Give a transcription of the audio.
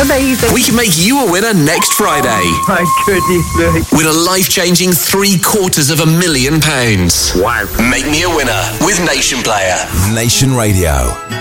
Amazing. We can make you a winner next Friday. My goodness me. With a life-changing £750,000. Wow. Make me a winner with Nation Player. Nation Radio.